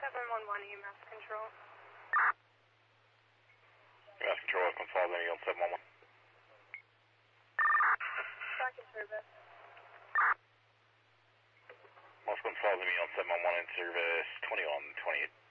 711 EMS control. EMS control, welcome, Falls Amy on 711. Back in service. Welcome, Falls Amy on 711 in service 2128.